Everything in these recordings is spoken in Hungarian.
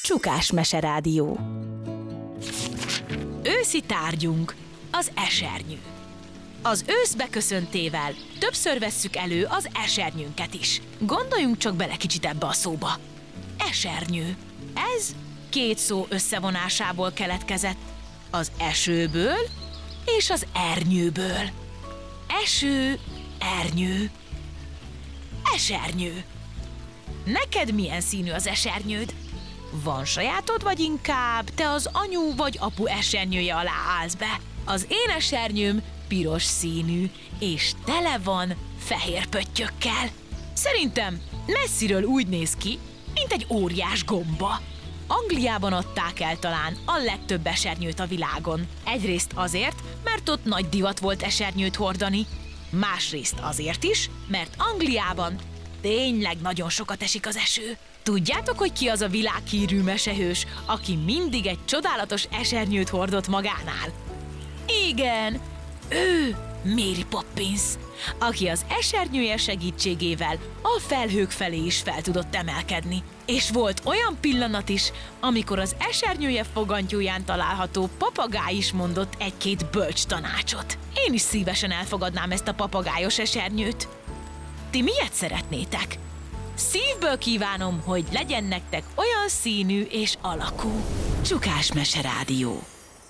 Csukás Meserádió. Őszi tárgyunk az esernyő. Az ősz beköszöntével többször vesszük elő az esernyőnket is. Gondoljunk csak bele kicsit ebbe a szóba. Esernyő. Ez két szó összevonásából keletkezett. Az esőből és az ernyőből. Eső, ernyő. Esernyő. Neked milyen színű az esernyőd? Van sajátod, vagy inkább te az anyu vagy apu esernyője alá állsz be? Az én esernyőm piros színű, és tele van fehér pöttyökkel. Szerintem messziről úgy néz ki, mint egy óriás gomba. Angliában adták el talán a legtöbb esernyőt a világon. Egyrészt azért, mert ott nagy divat volt esernyőt hordani, másrészt azért is, mert Angliában tényleg nagyon sokat esik az eső. Tudjátok, hogy ki az a világhírű mesehős, aki mindig egy csodálatos esernyőt hordott magánál? Igen, ő Mary Poppins, aki az esernyője segítségével a felhők felé is fel tudott emelkedni. És volt olyan pillanat is, amikor az esernyője fogantyúján található papagáj is mondott egy-két bölcs tanácsot. Én is szívesen elfogadnám ezt a papagájos esernyőt. Ti miért szeretnétek? Szívből kívánom, hogy legyen nektek olyan színű és alakú. Csukás Meserádió.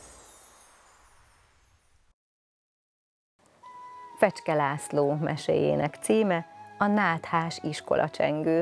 Fecske László meséjének címe a Náthás iskolacsengő.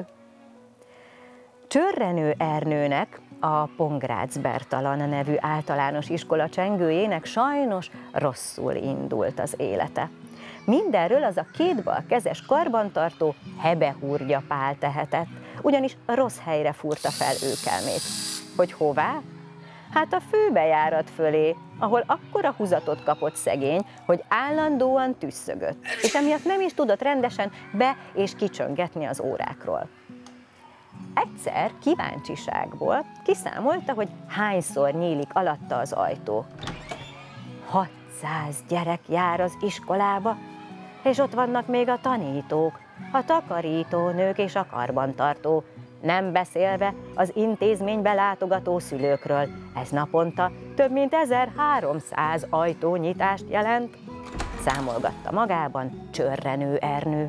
Csörrenő Ernőnek, a Pongrácz Bertalan nevű általános iskola csengőjének sajnos rosszul indult az élete. Mindenről az a két bal kezes karbantartó Hebehúrgya Pál tehetett, ugyanis rossz helyre fúrta fel őkelmét. Hogy hová? Hát a főbejárat fölé, ahol akkora húzatot kapott szegény, hogy állandóan tüsszögött, és emiatt nem is tudott rendesen be- és kicsöngetni az órákról. Egyszer kíváncsiságból kiszámolta, hogy hányszor nyílik alatta az ajtó. 600 gyerek jár az iskolába, és ott vannak még a tanítók, a takarítónők és a karbantartó, nem beszélve az intézménybe látogató szülőkről. Ez naponta több mint 1300 ajtónyitást jelent, számolgatta magában Csörrenő Ernő.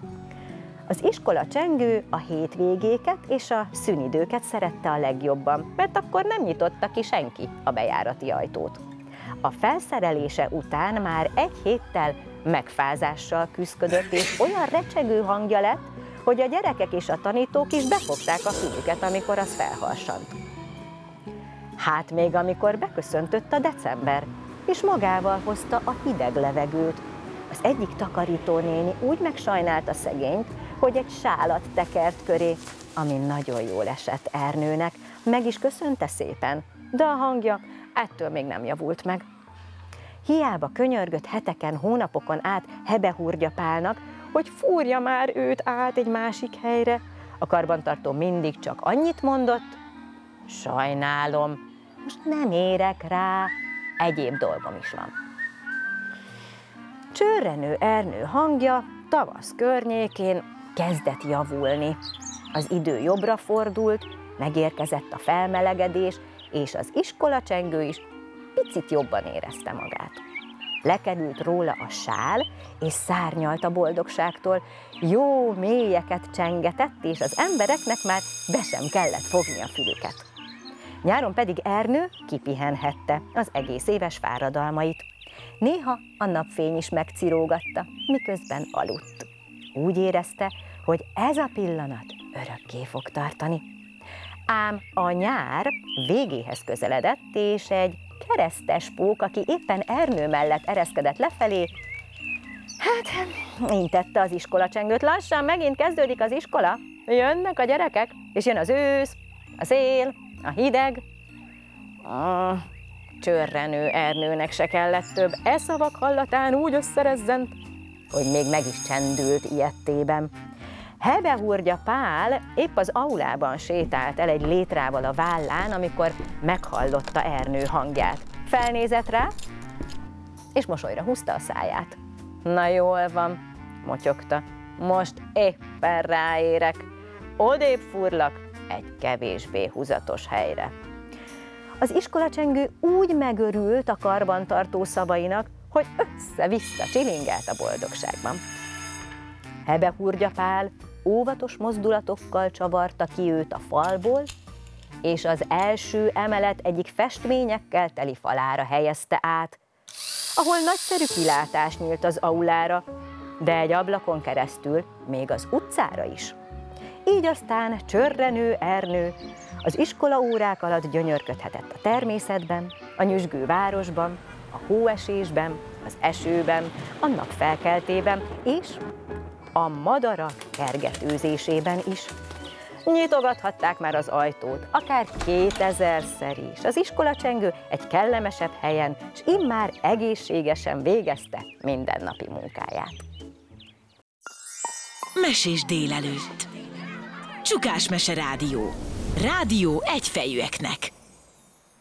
Az iskola csengő a hétvégéket és a szünidőket szerette a legjobban, mert akkor nem nyitotta ki senki a bejárati ajtót. A felszerelése után már egy héttel megfázással küszködött, és olyan recsegő hangja lett, hogy a gyerekek és a tanítók is befogták a fülüket, amikor az felharsant. Hát még amikor beköszöntött a december, és magával hozta a hideg levegőt. Az egyik takarítónéni úgy megsajnálta szegényt, hogy egy sálat tekert köré, ami nagyon jól esett Ernőnek, meg is köszönte szépen, de a hangja ettől még nem javult meg. Hiába könyörgött heteken, hónapokon át Hebehúrgya Pálnak, hogy fúrja már őt át egy másik helyre. A karbantartó mindig csak annyit mondott: sajnálom, most nem érek rá, egyéb dolgom is van. Csörrenő Ernő hangja tavasz környékén kezdett javulni. Az idő jobbra fordult, megérkezett a felmelegedés, és az iskolacsengő is picit jobban érezte magát. Lekerült róla a sál, és szárnyalt a boldogságtól, jó mélyeket csengetett, és az embereknek már be sem kellett fogni a fülüket. Nyáron pedig Ernő kipihenhette az egész éves fáradalmait. Néha a napfény is megcirógatta, miközben aludt. Úgy érezte, hogy ez a pillanat örökké fog tartani. Ám a nyár végéhez közeledett, és egy keresztes pók, aki éppen Ernő mellett ereszkedett lefelé, hát intette az iskolacsengőt: lassan megint kezdődik az iskola, jönnek a gyerekek, és jön az ősz, a szél, a hideg. Csörrenő Ernőnek se kellett több, e szavak hallatán úgy összerezzent, hogy még meg is csendült ijedtében. Hebehúrgya Pál épp az aulában sétált el egy létrával a vállán, amikor meghallotta Ernő hangját. Felnézett rá, és mosolyra húzta a száját. Na jól van, motyogta, most éppen ráérek. Odébb fúrlak egy kevésbé húzatos helyre. Az iskolacsengő úgy megörült a karbantartó szavainak, hogy össze-vissza csilingelt a boldogságban. Hebehurgya Pál óvatos mozdulatokkal csavarta ki őt a falból, és az első emelet egyik festményekkel teli falára helyezte át, ahol nagyszerű kilátás nyílt az aulára, de egy ablakon keresztül még az utcára is. Így aztán Csörrenő Ernő az iskolaórák alatt gyönyörködhetett a természetben, a nyüzsgő városban, a hóesésben, az esőben, a nap felkeltében és a madarak kergetőzésében is. Nyitogathatták már az ajtót, akár 2000-szer is. Az iskolacsengő egy kellemesebb helyen, s immár egészségesen végezte mindennapi munkáját. Mesés délelőtt. Csukás Mese Rádió. Rádió egyfejűeknek.